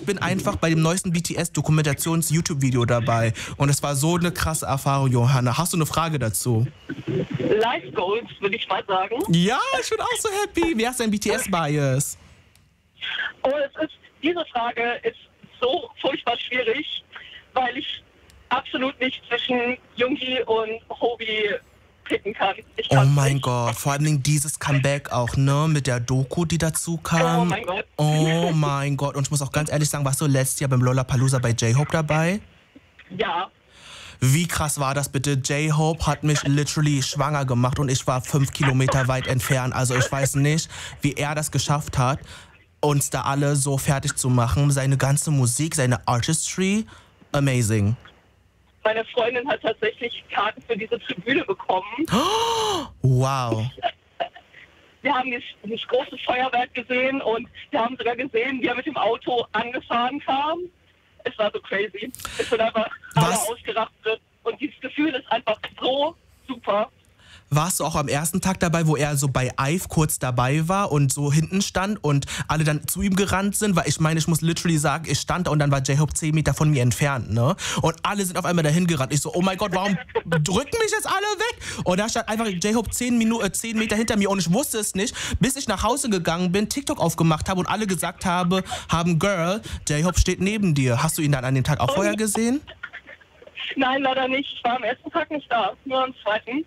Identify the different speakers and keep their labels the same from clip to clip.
Speaker 1: bin einfach bei dem neuesten BTS-Dokumentations-YouTube-Video dabei. Und es war so eine krasse Erfahrung, Johanna. Hast du eine Frage dazu?
Speaker 2: Life Goals, würde ich mal sagen.
Speaker 1: Ja, ich bin auch so happy. Wer ist dein BTS-Bias?
Speaker 2: Oh, diese Frage ist so furchtbar schwierig, weil ich absolut nicht zwischen Yoongi und Hobi picken kann.
Speaker 1: Oh mein Gott, vor allem dieses Comeback auch, ne, mit der Doku, die dazu kam.
Speaker 2: Oh mein Gott.
Speaker 1: Oh mein Gott. Und ich muss auch ganz ehrlich sagen, warst du letztes Jahr beim Lollapalooza bei J-Hope dabei?
Speaker 2: Ja.
Speaker 1: Wie krass war das bitte? J-Hope hat mich literally schwanger gemacht und ich war 5 Kilometer weit entfernt. Also ich weiß nicht, wie er das geschafft hat, uns da alle so fertig zu machen. Seine ganze Musik, seine Artistry, amazing.
Speaker 2: Meine Freundin hat tatsächlich Karten für diese Tribüne bekommen.
Speaker 1: Wow.
Speaker 2: Wir haben das große Feuerwerk gesehen und wir haben sogar gesehen, wie er mit dem Auto angefahren kam. Es war so crazy. Es wird einfach alle ausgerastet und dieses Gefühl ist einfach so super.
Speaker 1: Warst du auch am ersten Tag dabei, wo er so bei IVE kurz dabei war und so hinten stand und alle dann zu ihm gerannt sind? Weil ich meine, ich muss literally sagen, ich stand da und dann war J-Hope 10 Meter von mir entfernt, ne? Und alle sind auf einmal dahin gerannt. Ich so, oh mein Gott, warum drücken mich jetzt alle weg? Und da stand einfach J-Hope 10 Meter hinter mir und ich wusste es nicht, bis ich nach Hause gegangen bin, TikTok aufgemacht habe und alle gesagt haben, Girl, J-Hope steht neben dir. Hast du ihn dann an dem Tag auch vorher gesehen?
Speaker 2: Nein, leider nicht. Ich war am ersten Tag nicht da, nur am zweiten.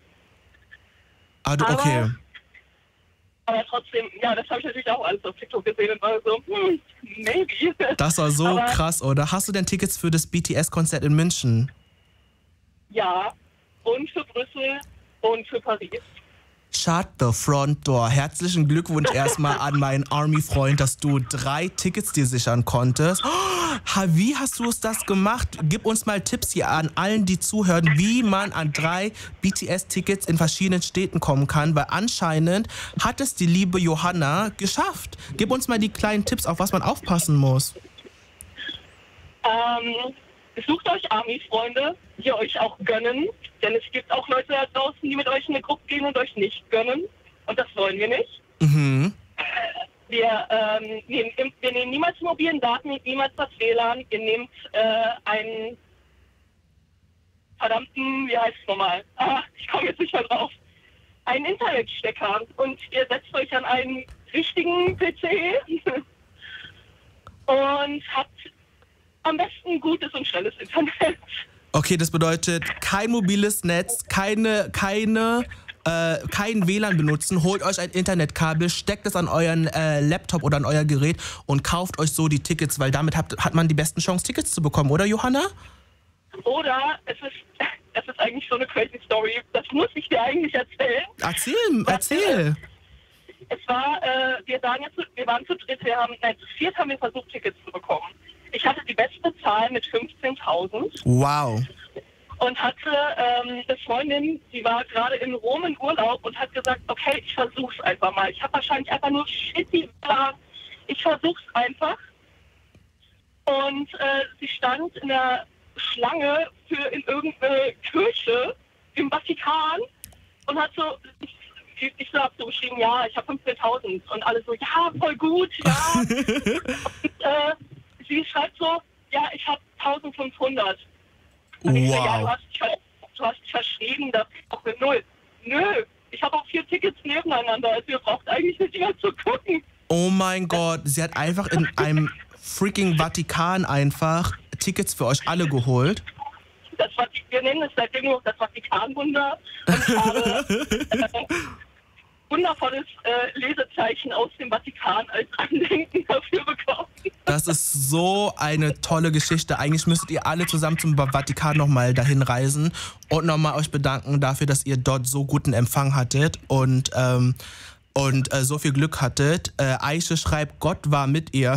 Speaker 1: Okay.
Speaker 2: Aber trotzdem, ja, das habe ich natürlich auch alles auf TikTok gesehen und war so, maybe.
Speaker 1: Das war so krass, oder? Hast du denn Tickets für das BTS-Konzert in München?
Speaker 2: Ja, und für Brüssel und für Paris.
Speaker 1: Shut the front door. Herzlichen Glückwunsch erstmal an meinen Army-Freund, dass du 3 Tickets dir sichern konntest. Wie hast du es das gemacht? Gib uns mal Tipps hier an allen, die zuhören, wie man an 3 BTS-Tickets in verschiedenen Städten kommen kann, weil anscheinend hat es die liebe Johanna geschafft. Gib uns mal die kleinen Tipps, auf was man aufpassen muss.
Speaker 2: Sucht euch Army-Freunde, die euch auch gönnen, denn es gibt auch Leute da draußen, die mit euch in eine Gruppe gehen und euch nicht gönnen und das wollen wir nicht.
Speaker 1: Mhm.
Speaker 2: Wir nehmen niemals die mobilen Daten, niemals das WLAN, ihr nehmt einen verdammten, wie heißt es nochmal? Ich komme jetzt nicht mehr drauf. Einen Internetstecker und ihr setzt euch an einen richtigen PC und habt am besten gutes und schnelles Internet.
Speaker 1: Okay, das bedeutet kein mobiles Netz, kein WLAN benutzen, holt euch ein Internetkabel, steckt es an euren Laptop oder an euer Gerät und kauft euch so die Tickets, weil damit hat man die besten Chancen, Tickets zu bekommen, oder Johanna?
Speaker 2: Oder es ist eigentlich so eine crazy Story, das muss ich dir eigentlich erzählen.
Speaker 1: Erzähl.
Speaker 2: Es war, wir waren zu dritt, zu viert haben wir versucht, Tickets zu bekommen. Ich hatte die beste Zahl mit 15.000.
Speaker 1: Wow.
Speaker 2: Und hatte eine Freundin, die war gerade in Rom in Urlaub und hat gesagt, okay, ich versuch's einfach mal. Ich habe wahrscheinlich einfach nur shitty Plan. Ich versuch's einfach. Und sie stand in der Schlange in irgendeine Kirche im Vatikan und hat so, ich hab so geschrieben, ja, ich habe 15.000. Und alle so, ja, voll gut, ja. Und sie schreibt so, ja, ich habe 1.500. Und ich so, ja, du hast dich verschrieben, das ist auch eine Null. Nö, ich habe auch 4 Tickets nebeneinander, also ihr braucht eigentlich nicht mehr zu gucken.
Speaker 1: Oh mein Gott, sie hat einfach in einem freaking Vatikan einfach Tickets für euch alle geholt.
Speaker 2: Wir nennen es seitdem nur das Vatikanwunder. Und ich habe wundervolles Lesezeichen aus dem Vatikan als Andenken dafür bekommen.
Speaker 1: Das ist so eine tolle Geschichte. Eigentlich müsstet ihr alle zusammen zum Vatikan nochmal dahin reisen und nochmal euch bedanken dafür, dass ihr dort so guten Empfang hattet und so viel Glück hattet. Aische schreibt, Gott war mit ihr.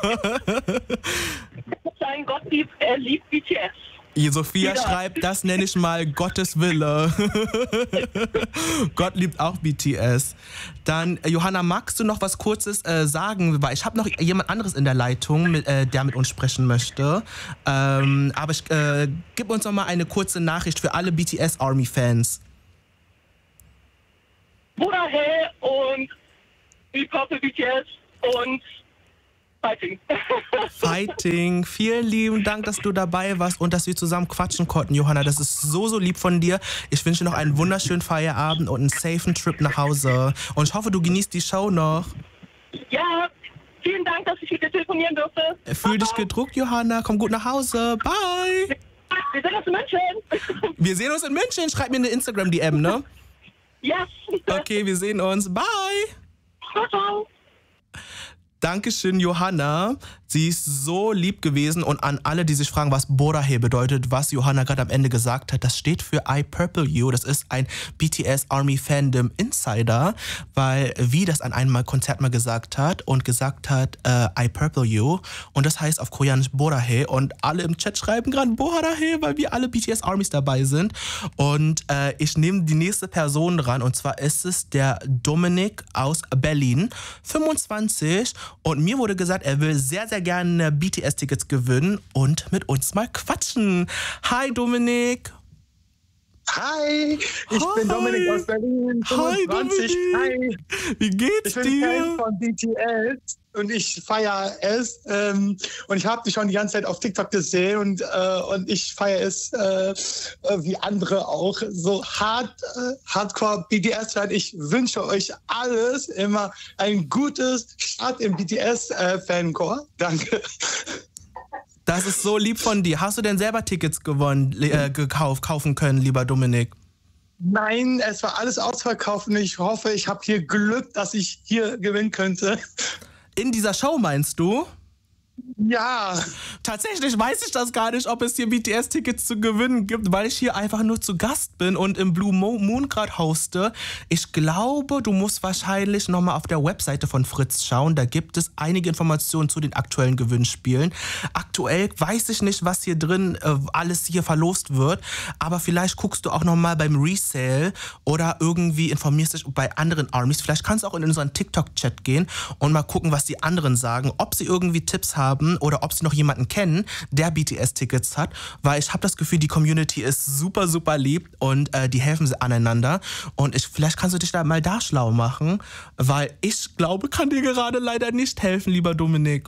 Speaker 2: Sein Gott liebt BTS.
Speaker 1: Sophia schreibt, das nenne ich mal Gottes Wille. Gott liebt auch BTS. Dann, Johanna, magst du noch was Kurzes sagen? Weil ich habe noch jemand anderes in der Leitung, der mit uns sprechen möchte. Aber gib uns noch mal eine kurze Nachricht für alle BTS-Army-Fans.
Speaker 2: Bruder, hey, und wie Purple BTS und Fighting.
Speaker 1: Fighting. Vielen lieben Dank, dass du dabei warst und dass wir zusammen quatschen konnten, Johanna. Das ist so, so lieb von dir. Ich wünsche dir noch einen wunderschönen Feierabend und einen safen Trip nach Hause. Und ich hoffe, du genießt die Show noch.
Speaker 2: Ja, vielen Dank, dass ich mit dir telefonieren durfte.
Speaker 1: Fühl dich gedruckt, Johanna. Komm gut nach Hause. Bye.
Speaker 2: Wir sehen uns in München.
Speaker 1: Wir sehen uns in München. Schreib mir eine Instagram-DM, ne?
Speaker 2: Ja.
Speaker 1: Okay, wir sehen uns. Bye.
Speaker 2: Ciao, ciao.
Speaker 1: Dankeschön, Johanna. Sie ist so lieb gewesen und an alle, die sich fragen, was Borahae bedeutet, was Johanna gerade am Ende gesagt hat, das steht für I Purple You. Das ist ein BTS Army Fandom Insider, weil V das an einem Konzert mal gesagt hat I Purple You und das heißt auf Koreanisch Borahae und alle im Chat schreiben gerade Borahae, weil wir alle BTS Armies dabei sind und ich nehme die nächste Person dran und zwar ist es der Dominik aus Berlin, 25 und mir wurde gesagt, er will sehr, sehr gerne BTS-Tickets gewinnen und mit uns mal quatschen. Hi Dominik.
Speaker 3: Hi, ich bin Dominik aus Berlin, 25. Hi,
Speaker 1: wie geht's dir?
Speaker 3: Ich bin Fan von BTS und ich feiere es. Und ich habe dich schon die ganze Zeit auf TikTok gesehen und ich feiere es wie andere auch. So Hardcore BTS-Fan. Ich wünsche euch alles, immer ein gutes Start im BTS-Fancore. Danke.
Speaker 1: Das ist so lieb von dir. Hast du denn selber Tickets kaufen können, lieber Dominik?
Speaker 3: Nein, es war alles ausverkauft und ich hoffe, ich habe hier Glück, dass ich hier gewinnen könnte.
Speaker 1: In dieser Show meinst du?
Speaker 3: Ja.
Speaker 1: Tatsächlich weiß ich das gar nicht, ob es hier BTS-Tickets zu gewinnen gibt, weil ich hier einfach nur zu Gast bin und im Blue Moon gerade hoste. Ich glaube, du musst wahrscheinlich nochmal auf der Webseite von Fritz schauen. Da gibt es einige Informationen zu den aktuellen Gewinnspielen. Aktuell weiß ich nicht, was hier drin alles hier verlost wird, aber vielleicht guckst du auch nochmal beim Resale oder irgendwie informierst dich bei anderen Armies. Vielleicht kannst du auch in unseren TikTok-Chat gehen und mal gucken, was die anderen sagen, ob sie irgendwie Tipps haben oder ob sie noch jemanden kennen, der BTS-Tickets hat, weil ich habe das Gefühl, die Community ist super, super lieb und die helfen sie aneinander und vielleicht kannst du dich da mal da schlau machen, weil ich glaube, kann dir gerade leider nicht helfen, lieber Dominik.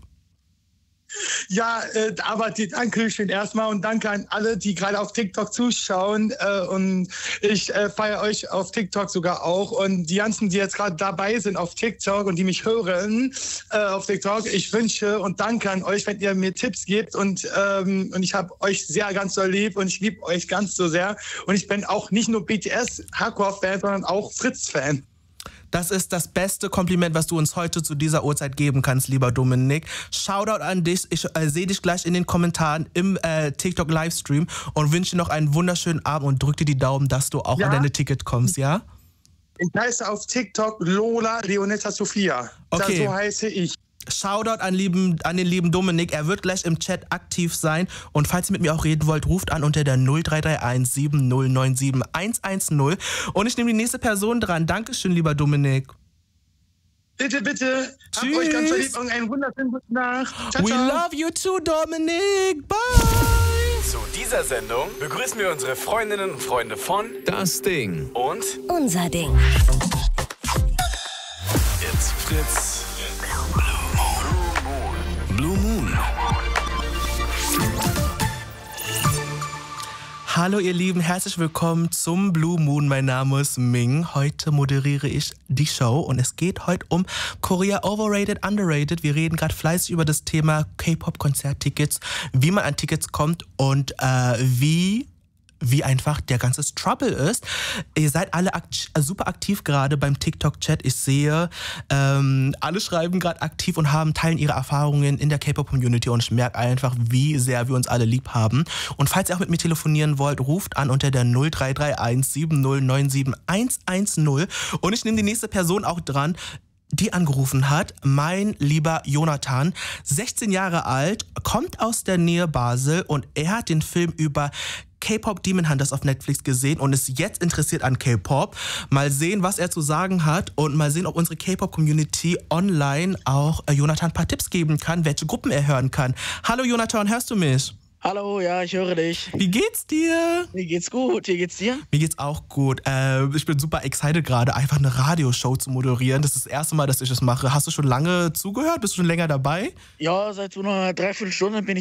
Speaker 3: Ja, aber danke schön erstmal und danke an alle, die gerade auf TikTok zuschauen und ich feiere euch auf TikTok sogar auch und die ganzen, die jetzt gerade dabei sind auf TikTok und die mich hören auf TikTok, ich wünsche und danke an euch, wenn ihr mir Tipps gebt und ich habe euch sehr ganz so lieb und ich liebe euch ganz so sehr und ich bin auch nicht nur BTS-Hardcore-Fan, sondern auch Fritz-Fan.
Speaker 1: Das ist das beste Kompliment, was du uns heute zu dieser Uhrzeit geben kannst, lieber Dominik. Shoutout an dich. Ich sehe dich gleich in den Kommentaren im TikTok-Livestream und wünsche dir noch einen wunderschönen Abend und drück dir die Daumen, dass du auch an deine Ticket kommst, ja?
Speaker 3: Ich heiße auf TikTok Lola Leonetta Sophia.
Speaker 1: Okay.
Speaker 3: So heiße ich.
Speaker 1: Shoutout an den lieben Dominik. Er wird gleich im Chat aktiv sein. Und falls ihr mit mir auch reden wollt, ruft an unter der 0331 7097 110. Und ich nehme die nächste Person dran. Dankeschön, lieber Dominik.
Speaker 3: Bitte, bitte. Habt euch ganz so lieb und einen wunderschönen guten Nacht. Ciao,
Speaker 1: We
Speaker 3: ciao.
Speaker 1: love you too, Dominik. Bye.
Speaker 4: Zu dieser Sendung begrüßen wir unsere Freundinnen und Freunde von Das Ding und
Speaker 5: Unser Ding.
Speaker 4: It's Fritz. Blue Moon.
Speaker 1: Hallo ihr Lieben, herzlich willkommen zum Blue Moon. Mein Name ist Ming. Heute moderiere ich die Show und es geht heute um Korea Overrated, Underrated. Wir reden gerade fleißig über das Thema K-Pop-Konzerttickets, wie man an Tickets kommt und wie einfach der ganze Trouble ist. Ihr seid alle super aktiv gerade beim TikTok-Chat. Ich sehe, alle schreiben gerade aktiv und teilen ihre Erfahrungen in der K-Pop-Community und ich merke einfach, wie sehr wir uns alle lieb haben. Und falls ihr auch mit mir telefonieren wollt, ruft an unter der 0331 7097 110 und ich nehme die nächste Person auch dran, die angerufen hat, mein lieber Jonathan, 16 Jahre alt, kommt aus der Nähe Basel und er hat den Film über K-Pop Demon Hunters auf Netflix gesehen und ist jetzt interessiert an K-Pop. Mal sehen, was er zu sagen hat und mal sehen, ob unsere K-Pop-Community online auch Jonathan ein paar Tipps geben kann, welche Gruppen er hören kann. Hallo Jonathan, hörst du mich?
Speaker 5: Hallo, ja, ich höre dich.
Speaker 1: Wie geht's dir?
Speaker 5: Mir geht's gut. Wie geht's dir?
Speaker 1: Mir geht's auch gut. Ich bin super excited gerade, einfach eine Radioshow zu moderieren. Das ist das erste Mal, dass ich das mache. Hast du schon lange zugehört? Bist du schon länger dabei?
Speaker 5: Ja, seit so einer Dreiviertelstunde bin ich